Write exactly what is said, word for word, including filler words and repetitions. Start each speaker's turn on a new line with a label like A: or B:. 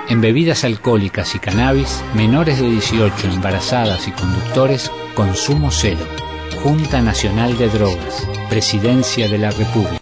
A: En bebidas alcohólicas y cannabis, menores de dieciocho, embarazadas y conductores, consumo cero. Junta Nacional de Drogas, Presidencia de la República.